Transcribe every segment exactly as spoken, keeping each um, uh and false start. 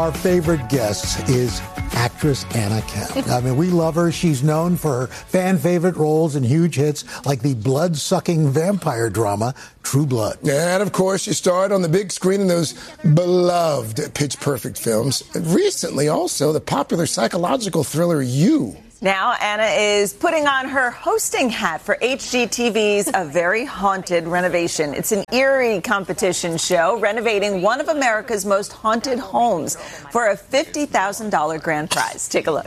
Our favorite guest is actress Anna Camp. I mean, we love her. She's known for her fan-favorite roles in huge hits like the blood-sucking vampire drama True Blood. And, of course, she starred on the big screen in those beloved Pitch Perfect films. Recently, also, the popular psychological thriller You. Now, Anna is putting on her hosting hat for H G T V's A Very Haunted Renovation. It's an eerie competition show renovating one of America's most haunted homes for a fifty thousand dollars grand prize. Take a look.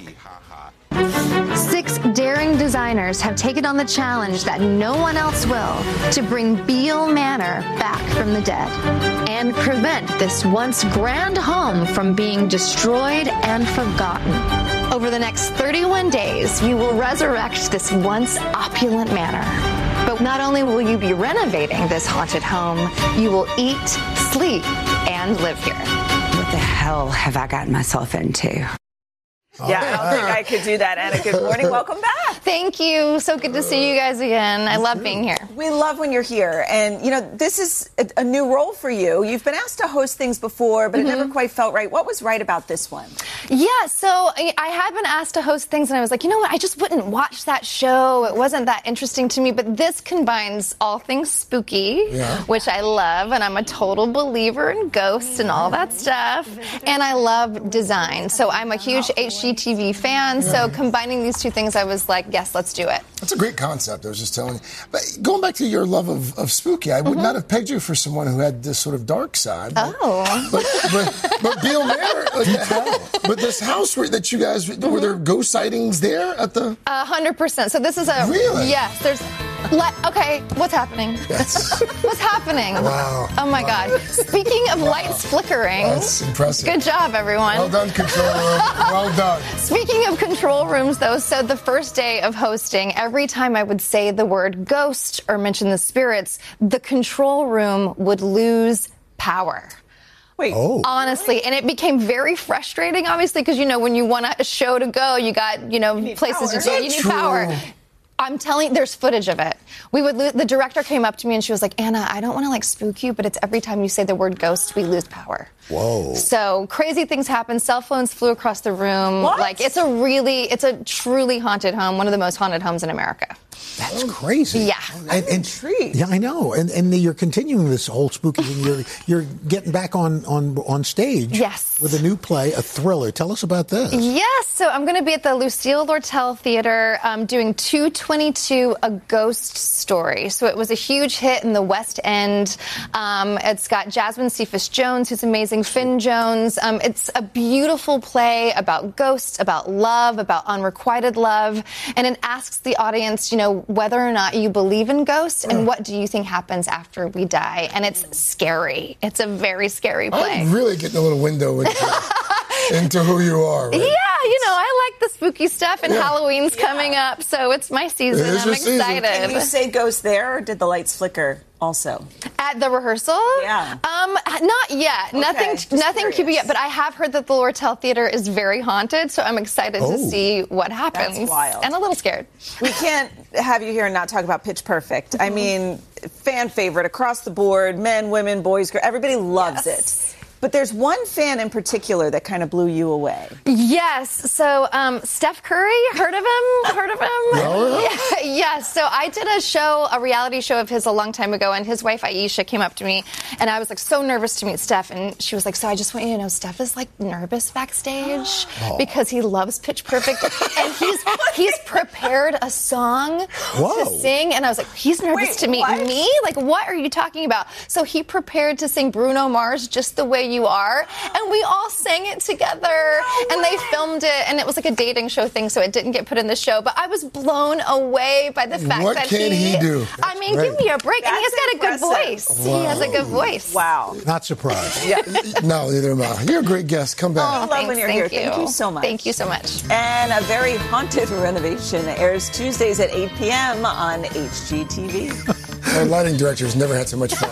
Six daring designers have taken on the challenge that no one else will to bring Beale Manor back from the dead and prevent this once grand home from being destroyed and forgotten. Over the next thirty-one days, you will resurrect this once opulent manor. But not only will you be renovating this haunted home, you will eat, sleep, and live here. What the hell have I gotten myself into? Yeah, I don't think I could do that, Anna. Good morning. Welcome back. Thank you. So good to see you guys again. I love being here. We love when you're here. And, you know, this is a, a new role for you. You've been asked to host things before, but mm-hmm. it never quite felt right. What was right about this one? Yeah, so I had been asked to host things, and I was like, you know what? I just wouldn't watch that show. It wasn't that interesting to me. But this combines all things spooky, yeah. which I love, and I'm a total believer in ghosts and all that stuff. And I love design. So I'm a huge H G T V fan, yeah. so combining these two things, I was like, yes, let's do it. That's a great concept, I was just telling you. But going back to your love of, of spooky, I would mm-hmm. not have pegged you for someone who had this sort of dark side. But, oh. But, but, but Beale Manor, like, but this house where, that you guys, mm-hmm. were there ghost sightings there at the? A hundred percent. So this is a, really? Yes, there's, let, okay, what's happening? Yes. What's happening? Wow. Oh my wow. God. Speaking of wow. lights flickering. That's impressive. Good job, everyone. Well done, control room. Well done. Speaking of control rooms, though, so the first day of hosting, every time I would say the word ghost or mention the spirits, the control room would lose power. Wait, oh. Honestly, and it became very frustrating, obviously, because, you know, when you want a show to go, you got, you know, you places power. to do. You need power. I'm telling you, there's footage of it. We would lo- the director came up to me and she was like, Anna, I don't want to like spook you, but it's every time you say the word ghost, we lose power. Whoa. So crazy things happen. Cell phones flew across the room. What? Like it's a really, it's a truly haunted home. One of the most haunted homes in America. That's crazy. Yeah. And, and, intrigued. Yeah, I know. And and you're continuing this whole spooky thing. You're you're getting back on, on, on stage. Yes. With a new play, a thriller. Tell us about this. Yes. So I'm going to be at the Lucille Lortel Theater um, doing two twenty-two, A Ghost Story. So it was a huge hit in the West End. Um, it's got Jasmine Cephas Jones, who's amazing, Finn Jones. Um, it's a beautiful play about ghosts, about love, about unrequited love. And it asks the audience, you know, whether or not you believe in ghosts and what do you think happens after we die. And it's scary. It's a very scary play. I'm really getting a little window into, into who you are. Right? Yeah, you know, I like the spooky stuff, and yeah. Halloween's yeah. coming up, so it's my season. It is I'm your season. excited. Can you say ghost there, or did the lights flicker also? At the rehearsal? Yeah. Um, not yet. Okay, nothing nothing curious. Q B yet, but I have heard that the Lortel Theater is very haunted, so I'm excited oh. to see what happens. That's wild. And a little scared. We can't have you here and not talk about Pitch Perfect. Mm-hmm. I mean, fan favorite across the board, men, women, boys, girls, everybody loves yes. it. But there's one fan in particular that kind of blew you away. Yes. So um, Steph Curry, heard of him? Heard of him? Oh, yeah. Yes. So I did a show, a reality show of his a long time ago, and his wife Aisha came up to me, and I was like so nervous to meet Steph, and she was like, "So I just want you to know, Steph is like nervous backstage oh. because he loves Pitch Perfect, and he's he's prepared a song Whoa. to sing." And I was like, "He's nervous Wait, to meet what? me? Like, what are you talking about?" So he prepared to sing Bruno Mars, "Just the Way You Are," and we all sang it together, no and they filmed it, and it was like a dating show thing, so it didn't get put in the show, but I was blown away by the fact what that can he, he do? I mean, great. give me a break. That's and he's got impressive. a good voice. Wow. He has a good voice. Wow. Not surprised. Yeah. No, neither am I. You're a great guest. Come back. Oh, love thanks, when you're thank here. You. Thank you so much. Thank you so much. And A Very Haunted Renovation airs Tuesdays at eight p.m. on H G T V. Our lighting director has never had so much fun.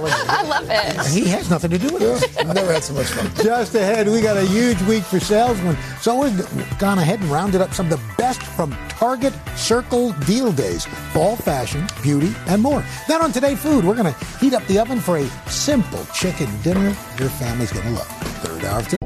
I love it. He has nothing to do with it. I've never had so much fun. Just ahead, we got a huge week for salesmen. So we've gone ahead and rounded up some of the best from Target Circle Deal Days. Fall fashion, beauty, and more. Then on Today Food, we're going to heat up the oven for a simple chicken dinner your family's going to love. Third hour of Today.